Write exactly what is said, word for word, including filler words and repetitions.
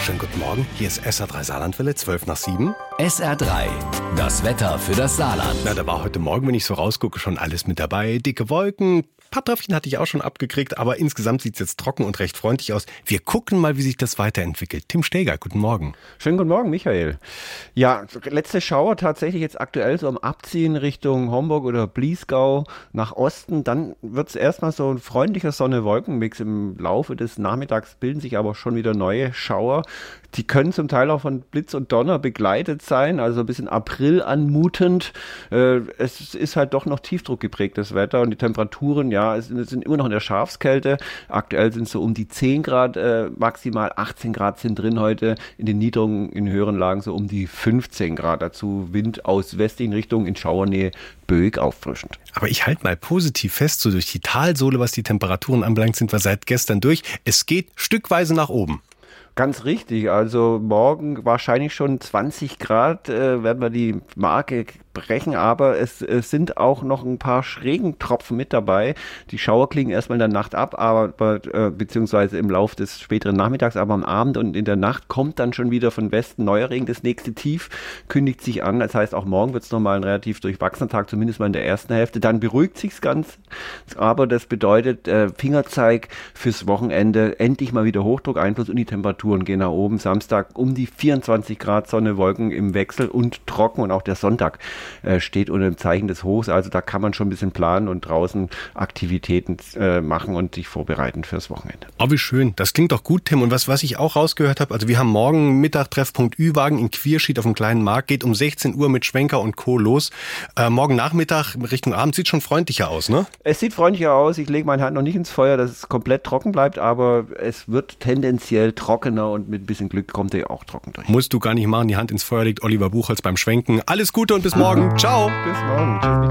Schönen guten Morgen, hier ist S R drei Saarlandwelle, zwölf nach sieben. S R drei, das Wetter für das Saarland. Na, da war heute Morgen, wenn ich so rausgucke, schon alles mit dabei. Dicke Wolken, ein paar Tröpfchen hatte ich auch schon abgekriegt, aber insgesamt sieht es jetzt trocken und recht freundlich aus. Wir gucken mal, wie sich das weiterentwickelt. Tim Steger, guten Morgen. Schönen guten Morgen, Michael. Ja, letzte Schauer tatsächlich jetzt aktuell so am Abziehen Richtung Homburg oder Bliesgau nach Osten. Dann wird es erstmal so ein freundlicher Sonne-Wolken-Mix. Im Laufe des Nachmittags bilden sich aber schon wieder neue Schauer. Die können zum Teil auch von Blitz und Donner begleitet sein, also ein bisschen April anmutend. Äh, es ist halt doch noch Tiefdruck geprägtes Wetter und die Temperaturen, ja, es sind immer noch in der Schafskälte. Aktuell sind es so um die zehn Grad, äh, maximal achtzehn Grad sind drin heute. In den niedrigen, in höheren Lagen so um die fünfzehn Grad. Dazu Wind aus westlichen Richtungen in Schauernähe, böig auffrischend. Aber ich halte mal positiv fest, so durch die Talsohle, was die Temperaturen anbelangt, sind wir seit gestern durch. Es geht stückweise nach oben. Ganz richtig, also morgen wahrscheinlich schon zwanzig Grad äh, werden wir die Marke brechen, aber es, es sind auch noch ein paar Regentropfen mit dabei. Die Schauer klingen erstmal in der Nacht ab, aber äh, beziehungsweise im Laufe des späteren Nachmittags, aber am Abend und in der Nacht kommt dann schon wieder von Westen neuer Regen. Das nächste Tief kündigt sich an, das heißt auch morgen wird es nochmal ein relativ durchwachsener Tag, zumindest mal in der ersten Hälfte. Dann beruhigt sich's ganz, aber das bedeutet äh, Fingerzeig fürs Wochenende, endlich mal wieder Hochdruckeinfluss und die Temperaturen gehen nach oben. Samstag um die vierundzwanzig Grad, Sonne, Wolken im Wechsel und trocken und auch der Sonntag äh, steht unter dem Zeichen des Hochs. Also da kann man schon ein bisschen planen und draußen Aktivitäten äh, machen und sich vorbereiten fürs Wochenende. Oh, wie schön. Das klingt doch gut, Tim. Und was, was ich auch rausgehört habe, also wir haben morgen Mittag Treffpunkt Ü-Wagen in Quierschied auf dem kleinen Markt, geht um sechzehn Uhr mit Schwenker und Co. los. Äh, morgen Nachmittag Richtung Abend sieht schon freundlicher aus, ne? Es sieht freundlicher aus. Ich lege meine Hand noch nicht ins Feuer, dass es komplett trocken bleibt, aber es wird tendenziell trockener und mit ein bisschen Glück kommt er auch trocken durch. Musst du gar nicht machen, die Hand ins Feuer legt Oliver Buchholz beim Schwenken. Alles Gute und bis morgen. Ciao. Bis morgen. Tschüss.